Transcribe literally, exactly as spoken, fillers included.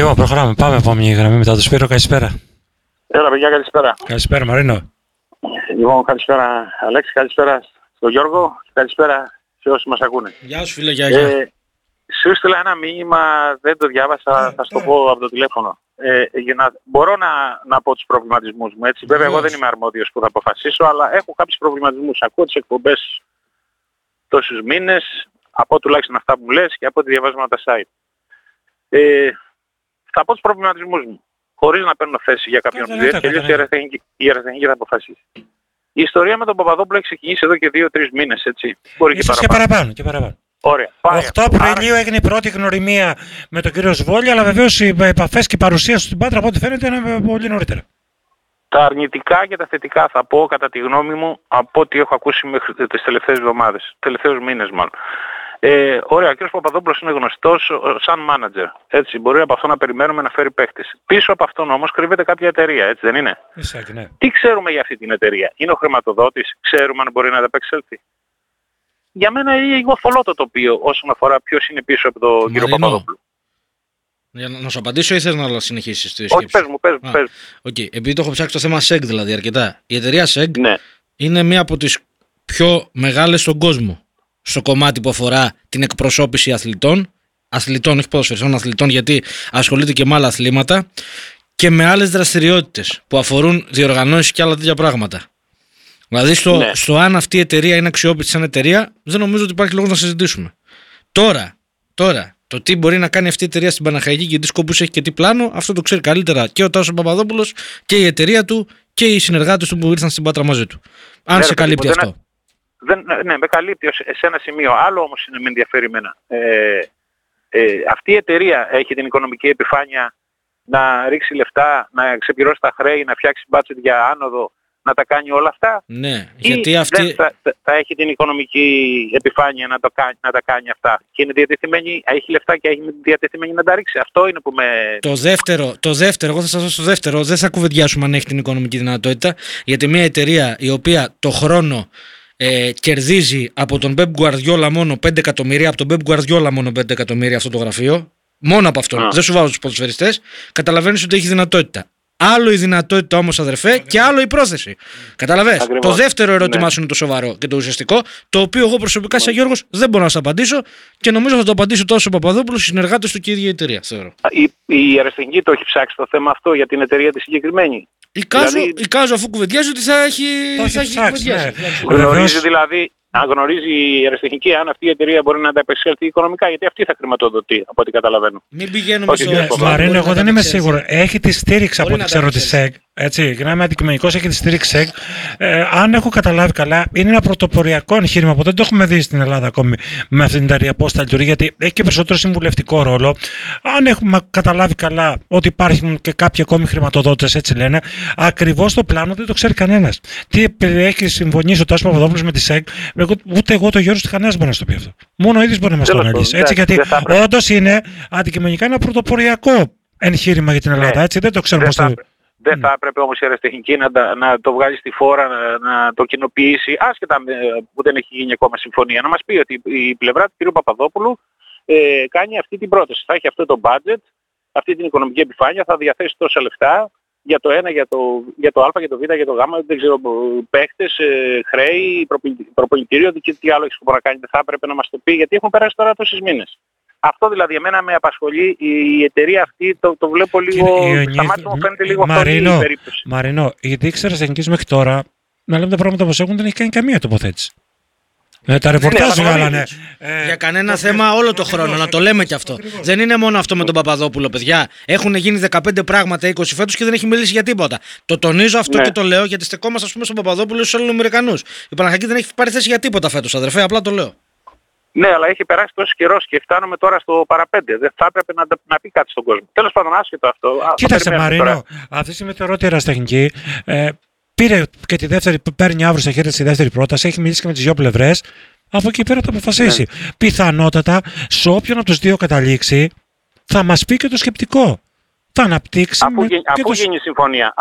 Λοιπόν, προχωράμε. Πάμε επόμενη γραμμή μετά το Σπύρο. Καλησπέρα. Έλα, παιδιά, καλησπέρα. Καλησπέρα, Μαρίνο. Λοιπόν, καλησπέρα, Αλέξη, καλησπέρα στον Γιώργο, καλησπέρα σε όσοι μας ακούνε. Γεια σου, φίλε, γεια, γεια. Ε, σου έστειλα ένα μήνυμα, δεν το διάβασα, ε, θα σου το πω από το τηλέφωνο. Ε, για να, μπορώ να, να πω τους προβληματισμούς μου, έτσι. Βέβαια, εγώ δεν είμαι αρμόδιος που θα αποφασίσω, αλλά έχω κάποιους προβληματισμούς. Ακούω τις εκπομπές τόσους μήνες, από τουλάχιστον αυτά που μου λες και από ό,τι διαβάζουμε από τα site. Ε, θα πω τους προβληματισμούς μου, χωρίς να παίρνω θέση για κάποιον που και αλλιώς η αεραστεχνική θα αποφασίσει. Η ιστορία με τον Παπαδόπουλο έχει ξεκινήσει εδώ και δύο τρεις μήνες, έτσι. Μπορεί Ίσως και παραπάνω. Και παραπάνω, και παραπάνω. Ωραία. οκτώ Απριλίου έγινε η πρώτη γνωριμία με τον κύριο Σβόλη, αλλά βεβαίως οι επαφές και η παρουσία του στην Πάτρα, από ό,τι φαίνεται, είναι πολύ νωρίτερα. Τα αρνητικά και τα θετικά θα πω, κατά τη γνώμη μου, από ό,τι έχω ακούσει μέχρι τις τελευταίες εβδομάδες, τελευταίους μήνες μάλλον. Ε, ωραία, ο κ. Παπαδόπουλος είναι γνωστός σαν μάνατζερ. Έτσι, μπορεί από αυτό να περιμένουμε να φέρει παίχτες. Πίσω από αυτόν όμως κρύβεται κάποια εταιρεία, έτσι δεν είναι? Ισάκι, ναι. Τι ξέρουμε για αυτή την εταιρεία? Είναι ο χρηματοδότης? Ξέρουμε αν μπορεί να ανταπεξέλθει? Για μένα είναι λίγο θολό το τοπίο όσον αφορά ποιος είναι πίσω από τον Μαρίνο, κύριο Παπαδόπουλο. Για να σου απαντήσω ή θες να συνεχίσεις τη σκέψη? Όχι, πες μου, πες μου. Πες. Okay. Επειδή το έχω ψάξει το θέμα ΣΕΓ δηλαδή αρκετά. Η εταιρεία ΣΕΓ ναι. είναι μία από τις πιο μεγάλες στον κόσμο στο κομμάτι που αφορά την εκπροσώπηση αθλητών, αθλητών, όχι ποδοσφαιριστών, αθλητών, γιατί ασχολείται και με άλλα αθλήματα και με άλλες δραστηριότητες που αφορούν διοργανώσεις και άλλα τέτοια πράγματα. Δηλαδή στο, ναι. στο αν αυτή η εταιρεία είναι αξιόπιστη σαν εταιρεία, δεν νομίζω ότι υπάρχει λόγος να συζητήσουμε. Τώρα, τώρα, το τι μπορεί να κάνει αυτή η εταιρεία στην Παναχαϊκή και τι σκοπούς έχει και τι πλάνο, αυτό το ξέρει καλύτερα και ο Τάσος Παπαδόπουλος και η εταιρεία του και οι συνεργάτες του που ήρθαν στην Πάτρα μαζί του. Αν ναι, σε καλύπτει αυτό. Δεν... Δεν, ναι, με καλύπτει σε ένα σημείο. Άλλο όμως είναι με ενδιαφέρει εμένα. Ε, ε, αυτή η εταιρεία έχει την οικονομική επιφάνεια να ρίξει λεφτά, να ξεπληρώσει τα χρέη, να φτιάξει budget για άνοδο, να τα κάνει όλα αυτά? Ναι, ή γιατί αυτή... δεν θα, θα έχει την οικονομική επιφάνεια να, το κάνει, να τα κάνει αυτά και είναι διατεθειμένη, έχει λεφτά και έχει διατεθειμένη να τα ρίξει? Αυτό είναι που με... Το δεύτερο, το δεύτερο, εγώ θα σας δώσω το δεύτερο, δεν θα κουβεντιάσουμε αν έχει την οικονομική δυνατότητα, γιατί μια εταιρεία η οποία το χρόνο Ε, κερδίζει από τον Pep Guardiola μόνο πέντε εκατομμύρια, από τον Pep Guardiola μόνο πέντε εκατομμύρια αυτό το γραφείο, μόνο από αυτό, yeah. δεν σου βάζω τους ποδοσφαιριστές, καταλαβαίνεις ότι έχει δυνατότητα. Άλλο η δυνατότητα όμως, αδερφέ, okay. και άλλο η πρόθεση. Καταλαβες. Το δεύτερο ερώτημά σου ναι. είναι το σοβαρό και το ουσιαστικό, το οποίο εγώ προσωπικά σαν Γιώργος δεν μπορώ να σου απαντήσω και νομίζω θα το απαντήσω τόσο ο Παπαδόπουλος, οι συνεργάτες του και η ίδια η εταιρεία. Θεωρώ. Η, η αεραστεχνική το έχει ψάξει το θέμα αυτό για την εταιρεία τη συγκεκριμένη? Εικάζω, δηλαδή... εικάζω αφού κουβεντιάζει ότι θα έχει, θα έχει κουβεντιάσει. Ναι. Γνωρίζει δηλαδή, αν γνωρίζει η αεραστεχνική, αν αυτή η εταιρεία μπορεί να ανταπεξέλθει οικονομικά, γιατί αυτή θα χρηματοδοτεί, από ό,τι καταλαβαίνω. Μην πηγαίνουμε στο... Ναι, Μαρίνο, εγώ δεν είμαι σίγουρο. Έχει τη στήριξη από ό,τι ξέρω τη ΣΕΓ. Έτσι, για να είμαι αντικειμενικός, έχει τη στήριξη ΣΕΓ. Ε, αν έχω καταλάβει καλά, είναι ένα πρωτοποριακό εγχείρημα που δεν το έχουμε δει στην Ελλάδα ακόμη με αυτήν την εταιρεία πώς θα λειτουργεί, γιατί έχει και περισσότερο συμβουλευτικό ρόλο. Αν έχουμε καταλάβει καλά ότι υπάρχουν και κάποιοι ακόμη χρηματοδότες, έτσι λένε, ακριβώς το πλάνο δεν το ξέρει κανένας. Τι έχει συμφωνήσει ο Τάσος Παπαδόπουλος με τη ΣΕΓ, ούτε εγώ το Γιώργος κανένας μπορεί να στο πει αυτό. Μόνο ο ίδιος μπορεί να μας το αναλύσει. Έτσι, γιατί όντως είναι αντικειμενικά ένα πρωτοποριακό εγχείρημα για την Ελλάδα. Έτσι, δεν το ξέρουμε πώς θα. Δεν θα έπρεπε όμως η αεραστεχνική να, να το βγάλει στη φόρα, να, να το κοινοποιήσει, άσχετα που δεν έχει γίνει ακόμα συμφωνία. Να μας πει ότι η πλευρά του κ. Παπαδόπουλου ε, κάνει αυτή την πρόταση. Θα έχει αυτό το budget, αυτή την οικονομική επιφάνεια, θα διαθέσει τόσα λεφτά για το ένα, για το, για το α, για το β, για το γ, δεν ξέρω, παίχτες, ε, χρέη, προπονητήριο και τι άλλο έχει σκοπό να κάνει. Δεν θα έπρεπε να μας το πει, γιατί έχουν περάσει τώρα τόσες μήνες. Αυτό δηλαδή εμένα με απασχολεί, η εταιρεία αυτή το, το βλέπω λίγο, στα μάτια μου φαίνεται λίγο Μαρίνο, αυτή η περίπτωση. Μαρίνο, η δείξη αεραστεχνικής μέχρι τώρα, να λέμε τα πράγματα όπως έχουν, δεν έχει κάνει καμία τοποθέτηση. Ε, τα ρεπορτάζ βγάλανε. Ε, για κανένα θέμα όλο το χρόνο, να το λέμε κι αυτό. Ακριβώς. Δεν είναι μόνο αυτό με τον Παπαδόπουλο, παιδιά. Έχουν γίνει δεκαπέντε πράγματα είκοσι φέτος και δεν έχει μιλήσει για τίποτα. Το τονίζω αυτό ναι. και το λέω γιατί στεκόμαστε, ας πούμε, στον Παπαδόπουλο στους Ελληνοαμερικανούς. Η Παναχαϊκή δεν έχει πάρει θέση για τίποτα φέτος, αδερφέ, απλά το λέω. Ναι, αλλά έχει περάσει τόσο καιρός και φτάνουμε τώρα στο παραπέντε. Δεν θα έπρεπε να, να πει κάτι στον κόσμο. Τέλος πάντων, άσχετο αυτό. Κοίταξε, Μαρίνο, αυτή τη στιγμή θεωρώ ότι η αεραστεχνική ε, πήρε και τη δεύτερη, παίρνει αύριο στα χέρια τη δεύτερη πρόταση, έχει μιλήσει και με τις δύο πλευρές. Από εκεί πέρα θα αποφασίσει. Ναι. Πιθανότατα, σε όποιον από τους δύο καταλήξει, θα μας πει και το σκεπτικό. Θα αναπτύξει. Αφού, γίνει, αφού το... γίνει συμφωνία.